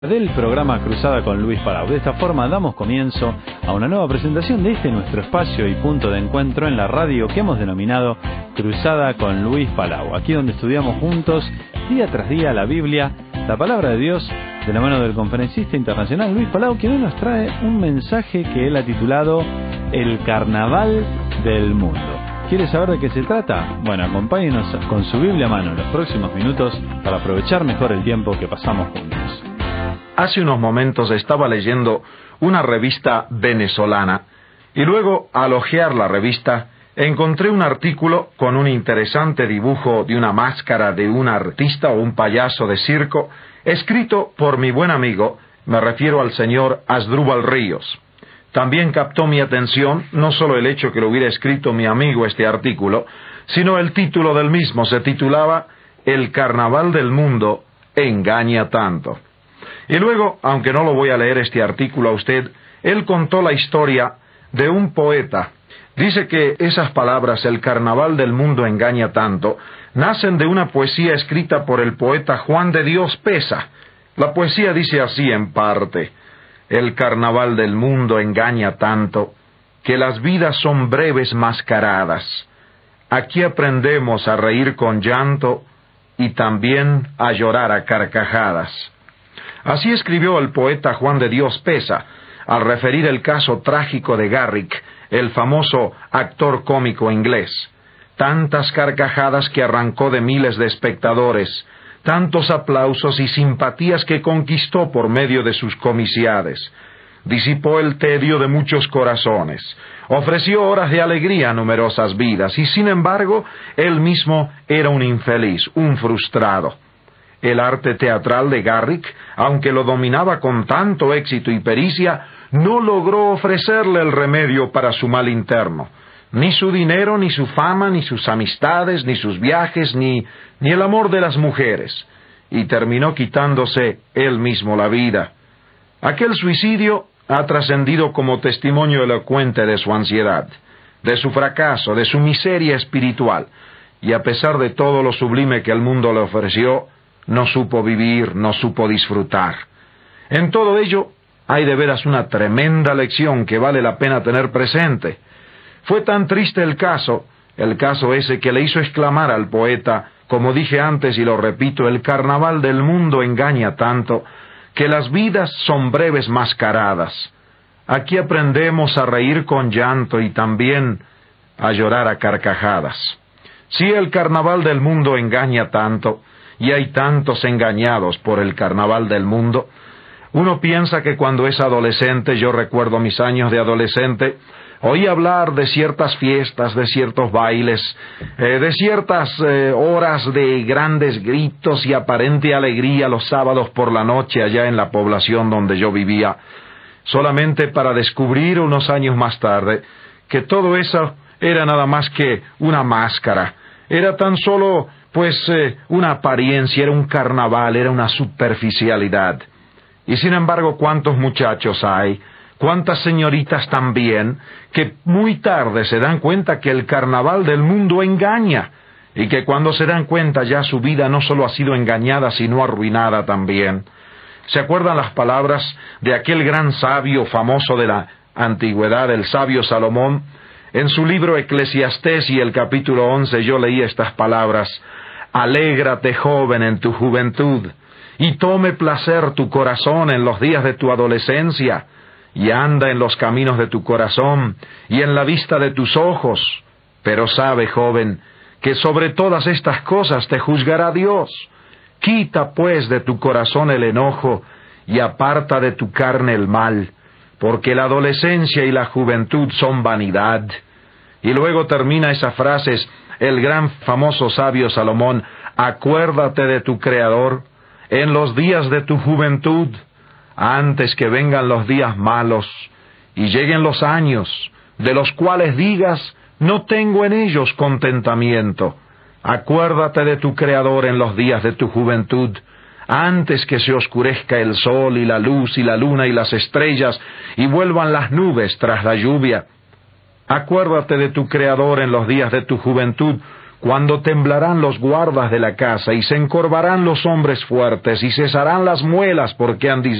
Del programa Cruzada con Luis Palau. De esta forma damos comienzo a una nueva presentación de nuestro espacio y punto de encuentro en la radio que hemos denominado Cruzada con Luis Palau, aquí donde estudiamos juntos día tras día la Biblia, la palabra de Dios, de la mano del conferencista internacional Luis Palau, quien hoy nos trae un mensaje que él ha titulado El Carnaval del Mundo. ¿Quiere saber de qué se trata? Bueno, acompáñenos con su Biblia a mano en los próximos minutos para aprovechar mejor el tiempo que pasamos juntos. Hace unos momentos estaba leyendo una revista venezolana y luego, al hojear la revista, encontré un artículo con un interesante dibujo de una máscara de un artista o un payaso de circo, escrito por mi buen amigo, me refiero al señor Asdrúbal Ríos. También captó mi atención no solo el hecho que lo hubiera escrito mi amigo este artículo, sino el título del mismo. Se titulaba El Carnaval del Mundo engaña tanto. Y luego, aunque no lo voy a leer este artículo a usted, él contó la historia de un poeta. Dice que esas palabras, el carnaval del mundo engaña tanto, nacen de una poesía escrita por el poeta Juan de Dios Pesa. La poesía dice así en parte: el carnaval del mundo engaña tanto, que las vidas son breves mascaradas. Aquí aprendemos a reír con llanto y también a llorar a carcajadas. Así escribió el poeta Juan de Dios Pesa, al referir el caso trágico de Garrick, el famoso actor cómico inglés. Tantas carcajadas que arrancó de miles de espectadores, tantos aplausos y simpatías que conquistó por medio de sus comiciades. Disipó el tedio de muchos corazones, ofreció horas de alegría a numerosas vidas, y sin embargo, él mismo era un infeliz, un frustrado. El arte teatral de Garrick, aunque lo dominaba con tanto éxito y pericia, no logró ofrecerle el remedio para su mal interno. Ni su dinero, ni su fama, ni sus amistades, ni sus viajes, ni el amor de las mujeres. Y terminó quitándose él mismo la vida. Aquel suicidio ha trascendido como testimonio elocuente de su ansiedad, de su fracaso, de su miseria espiritual. Y a pesar de todo lo sublime que el mundo le ofreció, no supo vivir, no supo disfrutar. En todo ello hay de veras una tremenda lección que vale la pena tener presente. Fue tan triste el caso ese que le hizo exclamar al poeta, como dije antes y lo repito, el carnaval del mundo engaña tanto, que las vidas son breves mascaradas. Aquí aprendemos a reír con llanto y también a llorar a carcajadas. Si el carnaval del mundo engaña tanto, y hay tantos engañados por el carnaval del mundo, uno piensa que cuando es adolescente, yo recuerdo mis años de adolescente, oí hablar de ciertas fiestas, de ciertos bailes, de ciertas horas de grandes gritos y aparente alegría los sábados por la noche allá en la población donde yo vivía, solamente para descubrir unos años más tarde que todo eso era nada más que una máscara, era tan solo una apariencia, era un carnaval, era una superficialidad. Y sin embargo, ¿cuántos muchachos hay, cuántas señoritas también, que muy tarde se dan cuenta que el carnaval del mundo engaña, y que cuando se dan cuenta ya su vida no solo ha sido engañada, sino arruinada también? ¿Se acuerdan las palabras de aquel gran sabio famoso de la antigüedad, el sabio Salomón? En su libro Eclesiastés y el capítulo 11 yo leí estas palabras: alégrate, joven, en tu juventud, y tome placer tu corazón en los días de tu adolescencia, y anda en los caminos de tu corazón, y en la vista de tus ojos. Pero sabe, joven, que sobre todas estas cosas te juzgará Dios. Quita, pues, de tu corazón el enojo, y aparta de tu carne el mal, porque la adolescencia y la juventud son vanidad. Y luego termina esas frases el gran famoso sabio Salomón: acuérdate de tu Creador en los días de tu juventud, antes que vengan los días malos y lleguen los años, de los cuales digas, no tengo en ellos contentamiento. Acuérdate de tu Creador en los días de tu juventud, antes que se oscurezca el sol y la luz y la luna y las estrellas, y vuelvan las nubes tras la lluvia. Acuérdate de tu Creador en los días de tu juventud, cuando temblarán los guardas de la casa, y se encorvarán los hombres fuertes, y cesarán las muelas porque han